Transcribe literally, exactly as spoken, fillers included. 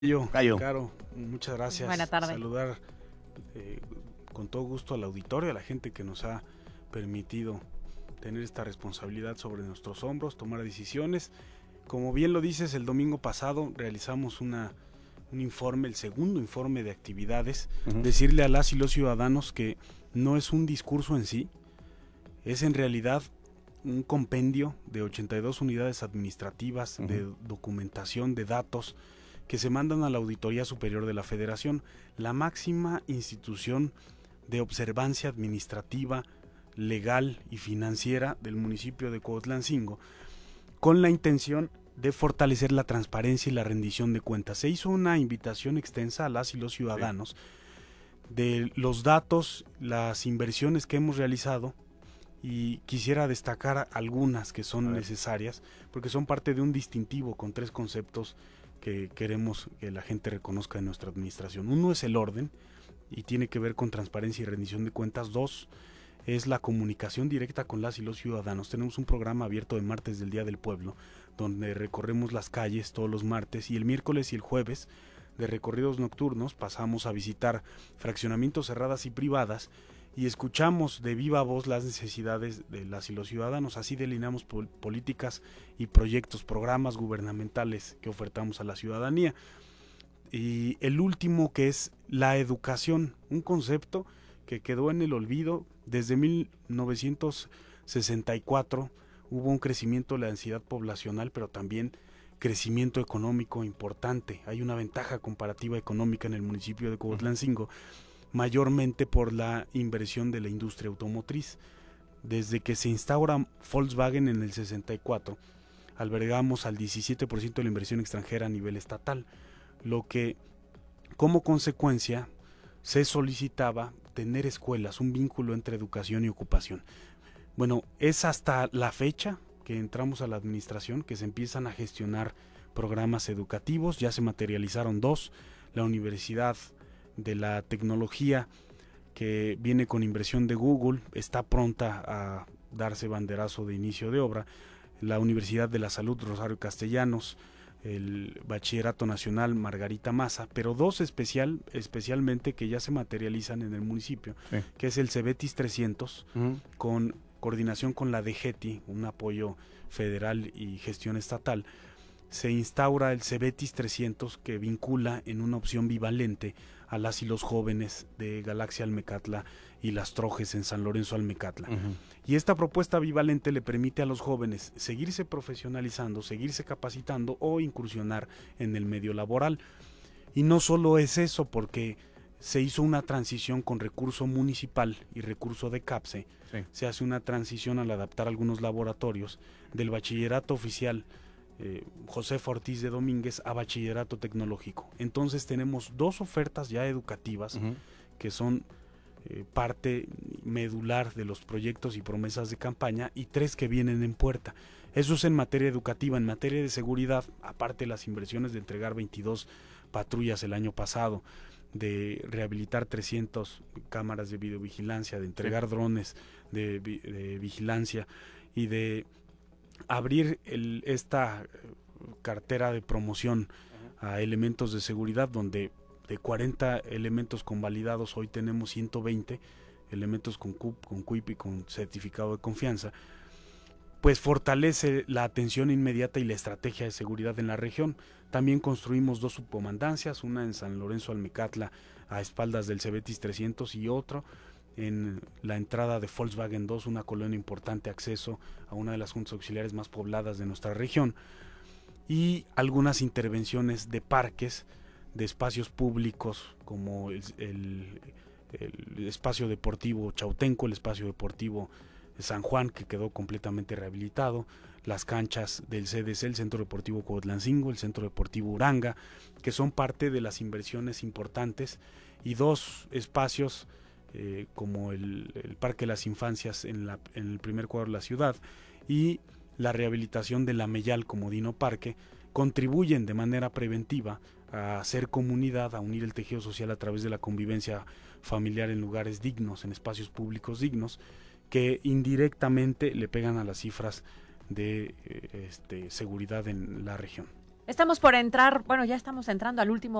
Yo, Cayo. Caro, muchas gracias. Buena tarde. Saludar eh, con todo gusto al auditorio, a la gente que nos ha permitido tener esta responsabilidad sobre nuestros hombros, tomar decisiones. Como bien lo dices, el domingo pasado realizamos una, un informe, el segundo informe de actividades. Uh-huh. Decirle a las y los ciudadanos que no es un discurso en sí, es en realidad un compendio de ochenta y dos unidades administrativas, uh-huh. de documentación, de datos, que se mandan a la Auditoría Superior de la Federación, la máxima institución de observancia administrativa, legal y financiera del municipio de Cuautlancingo, con la intención de fortalecer la transparencia y la rendición de cuentas. Se hizo una invitación extensa a las y los ciudadanos sí. de los datos, las inversiones que hemos realizado, y quisiera destacar algunas que son necesarias, porque son parte de un distintivo con tres conceptos que queremos que la gente reconozca en nuestra administración. Uno es el orden, y tiene que ver con transparencia y rendición de cuentas. Dos, es la comunicación directa con las y los ciudadanos. Tenemos un programa abierto de martes del Día del Pueblo, donde recorremos las calles todos los martes, y el miércoles y el jueves, de recorridos nocturnos, pasamos a visitar fraccionamientos cerradas y privadas, y escuchamos de viva voz las necesidades de las y los ciudadanos. Así delineamos pol- políticas y proyectos, programas gubernamentales que ofertamos a la ciudadanía. Y el último, que es la educación, un concepto que quedó en el olvido. Desde mil novecientos sesenta y cuatro hubo un crecimiento de la densidad poblacional, pero también crecimiento económico importante. Hay una ventaja comparativa económica en el municipio de Cuautlancingo, mayormente por la inversión de la industria automotriz. Desde que se instaura Volkswagen en el sesenta y cuatro, albergamos al diecisiete por ciento de la inversión extranjera a nivel estatal, lo que como consecuencia se solicitaba tener escuelas, un vínculo entre educación y ocupación. Bueno, es hasta la fecha que entramos a la administración que se empiezan a gestionar programas educativos. Ya se materializaron dos: la Universidad de la Tecnología, que viene con inversión de Google, está pronta a darse banderazo de inicio de obra; la Universidad de la Salud Rosario Castellanos; el Bachillerato Nacional Margarita Maza, pero dos especial, especialmente que ya se materializan en el municipio, sí. que es el Cebetis trescientos, uh-huh. con coordinación con la D G E T I, un apoyo federal y gestión estatal. Se instaura el Cebetis trescientos, que vincula en una opción bivalente a las y los jóvenes de Galaxia Almecatla y Las Trojes en San Lorenzo Almecatla. Uh-huh. Y esta propuesta bivalente le permite a los jóvenes seguirse profesionalizando, seguirse capacitando o incursionar en el medio laboral. Y no solo es eso, porque se hizo una transición con recurso municipal y recurso de CAPSE. Sí. Se hace una transición al adaptar algunos laboratorios del bachillerato oficial Eh, Josefa Ortiz de Domínguez a bachillerato tecnológico. Entonces tenemos dos ofertas ya educativas, uh-huh. que son eh, parte medular de los proyectos y promesas de campaña, y tres que vienen en puerta. Eso es en materia educativa. En materia de seguridad, aparte de las inversiones de entregar veintidós patrullas el año pasado, de rehabilitar trescientas cámaras de videovigilancia, de entregar sí. drones de, de vigilancia, y de abrir el, esta cartera de promoción uh-huh. a elementos de seguridad, donde de cuarenta elementos convalidados hoy tenemos ciento veinte elementos con C U P, con C U I P y con certificado de confianza. Pues fortalece la atención inmediata y la estrategia de seguridad en la región. También construimos dos subcomandancias, una en San Lorenzo Almecatla a espaldas del Cebetis trescientos, y otro en la entrada de Volkswagen dos, una colonia importante, acceso a una de las juntas auxiliares más pobladas de nuestra región, y algunas intervenciones de parques, de espacios públicos como el, el, el espacio deportivo Chautenco, el espacio deportivo San Juan, que quedó completamente rehabilitado, las canchas del C D C, el Centro Deportivo Cuautlancingo, el Centro Deportivo Uranga, que son parte de las inversiones importantes, y dos espacios Eh, como el, el Parque de las Infancias en, la, en el primer cuadro de la ciudad, y la rehabilitación de la Meyal como Dino Parque, contribuyen de manera preventiva a hacer comunidad, a unir el tejido social a través de la convivencia familiar en lugares dignos, en espacios públicos dignos, que indirectamente le pegan a las cifras de eh, este, seguridad en la región. Estamos por entrar, bueno, ya estamos entrando al último